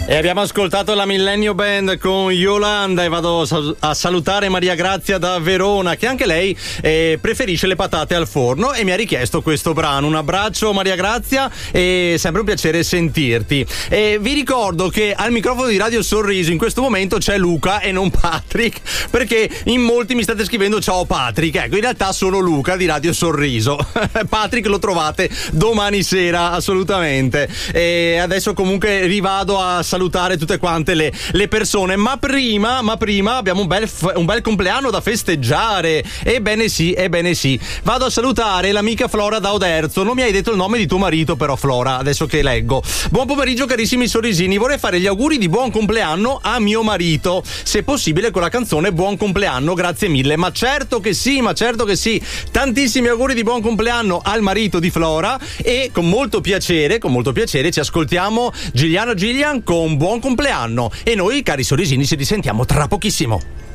E abbiamo ascoltato la Millennium Band con Yolanda e vado a salutare Maria Grazia da Verona, che anche lei preferisce le patate al forno e mi ha richiesto questo brano. Un abbraccio Maria Grazia e sempre un piacere sentirti. E vi ricordo che al microfono di Radio Sorriso in questo momento c'è Luca e non Patrick, perché in molti mi state scrivendo ciao Patrick. Ecco, in realtà sono Luca di Radio Sorriso. Patrick lo trovate domani sera assolutamente. E adesso comunque rivado a salutare tutte quante le persone, ma prima abbiamo un bel compleanno da festeggiare. Ebbene sì, vado a salutare l'amica Flora da Oderzo. Non mi hai detto il nome di tuo marito però, Flora, adesso che leggo. Buon pomeriggio carissimi sorrisini, vorrei fare gli auguri di buon compleanno a mio marito, se possibile con la canzone Buon compleanno, grazie mille. Ma certo che sì, tantissimi auguri di buon compleanno al marito di Flora e con molto piacere ci ascoltiamo Gillian con Buon compleanno e noi cari sorrisini ci risentiamo tra pochissimo.